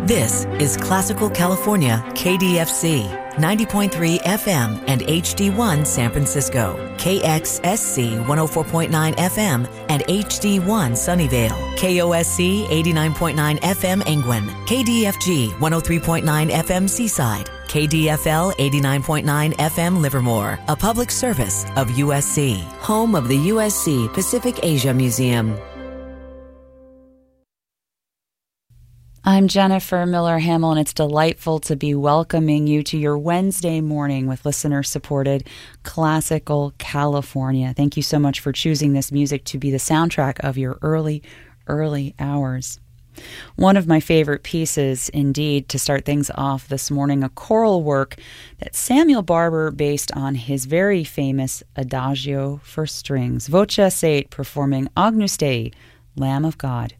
This is Classical California, KDFC, 90.3 FM and HD1 San Francisco, KXSC 104.9 FM and HD1 Sunnyvale, KOSC 89.9 FM Angwin, KDFG 103.9 FM Seaside, KDFL 89.9 FM Livermore, a public service of USC, home of the USC Pacific Asia Museum. I'm Jennifer Miller-Hamill, and it's delightful to be welcoming you to your Wednesday morning with listener-supported Classical California. Thank you so much for choosing this music to be the soundtrack of your early hours. One of my favorite pieces, indeed, to start things off this morning, a choral work that Samuel Barber based on his very famous Adagio for strings. Voce Sate performing Agnus Dei, Lamb of God.